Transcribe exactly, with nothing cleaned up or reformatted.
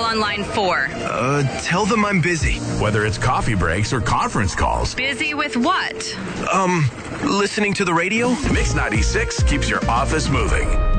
line for? Uh, tell them I'm busy. Whether it's coffee breaks or conference calls. Busy with what? Um, listening to the radio? Mix ninety-six keeps your office moving.